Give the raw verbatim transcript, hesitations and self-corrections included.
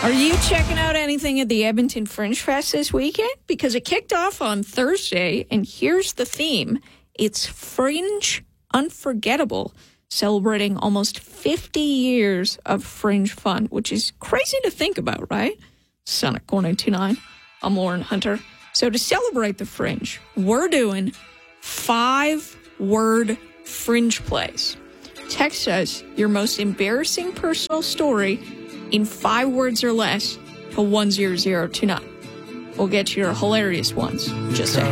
Are you checking out anything at the Edmonton Fringe Fest this weekend? Because it kicked off on Thursday, and here's the theme. It's Fringe Unforgettable, celebrating almost fifty years of Fringe fun, which is crazy to think about, right? Sonic one two nine. I'm Lauren Hunter. So to celebrate the Fringe, we're doing five-word Fringe plays. Text us your most embarrassing personal story in five words or less to one zero zero two nine. We'll get you your hilarious ones. Just saying.